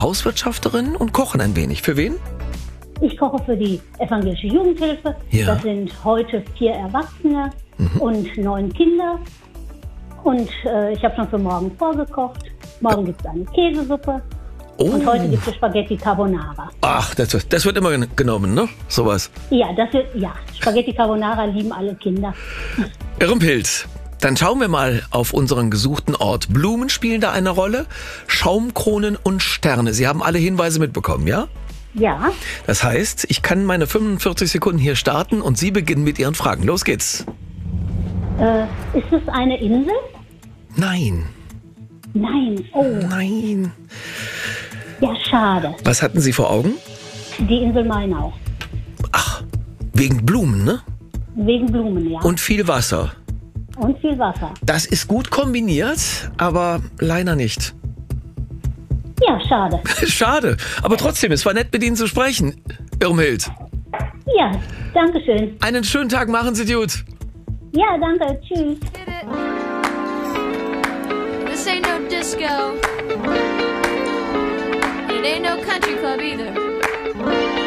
Hauswirtschafterin und kochen ein wenig. Für wen? Ich koche für die evangelische Jugendhilfe. Ja. Das sind heute 4 Erwachsene und 9 Kinder. Und ich habe schon für morgen vorgekocht. Morgen gibt es eine Käsesuppe. Oh. Und heute gibt es Spaghetti Carbonara. Ach, das wird immer genommen, ne? Sowas. Ja, Spaghetti Carbonara lieben alle Kinder. Irmhild, dann schauen wir mal auf unseren gesuchten Ort. Blumen spielen da eine Rolle, Schaumkronen und Sterne. Sie haben alle Hinweise mitbekommen, ja? Ja, Das heißt, ich kann meine 45 Sekunden hier starten und Sie beginnen mit Ihren Fragen. Los geht's. ist es eine Insel? Nein, Nein. Oh, nein. ja, schade. Was hatten Sie vor Augen? Die Insel Mainau. Ach, wegen Blumen, ne? Wegen Blumen, ja. Und viel Wasser. Und viel Wasser. Das ist gut kombiniert, aber leider nicht. Ja, schade. Schade, aber trotzdem, es war nett, mit Ihnen zu sprechen, Irmhild. Ja, danke schön. Einen schönen Tag, machen Sie gut. Ja, danke. Tschüss. This ain't no disco. It ain't no country club either.